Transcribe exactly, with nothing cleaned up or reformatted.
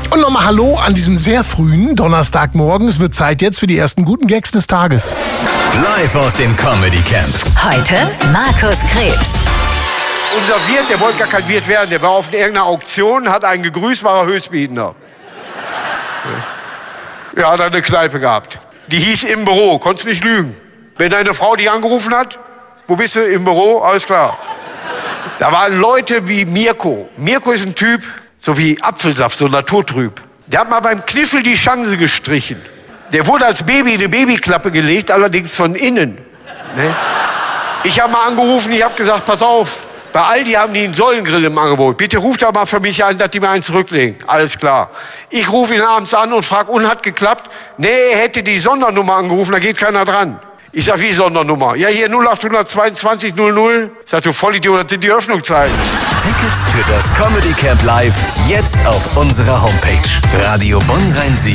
Und nochmal Hallo an diesem sehr frühen Donnerstagmorgen. Es wird Zeit jetzt für die ersten guten Gags des Tages. Live aus dem Comedy Camp. Heute Markus Krebs. Unser Wirt, der wollte gar kein Wirt werden. Der war auf irgendeiner Auktion, hat einen gegrüßt, war er Höchstbietender. Ja, hat er eine Kneipe gehabt. Die hieß Im Büro, konntest nicht lügen. Wenn deine Frau dich angerufen hat, wo bist du? Im Büro, alles klar. Da waren Leute wie Mirko. Mirko ist ein Typ, so wie Apfelsaft, so naturtrüb. Der hat mal beim Kniffel die Chance gestrichen. Der wurde als Baby in eine Babyklappe gelegt, allerdings von innen. Ne? Ich habe mal angerufen, ich habe gesagt, pass auf, bei Aldi haben die einen Sollengrill im Angebot. Bitte ruft da mal für mich an, dass die mir einen zurücklegen. Alles klar. Ich rufe ihn abends an und frage, und hat geklappt? Nee, er hätte die Sondernummer angerufen, da geht keiner dran. Ich sag, wie Sondernummer? Ja, hier null acht zweiundzwanzig null null. Ich sag, du Vollidiot, das sind die Öffnungszeiten. Tickets für das Comedy Camp Live jetzt auf unserer Homepage radio bonn rhein sieg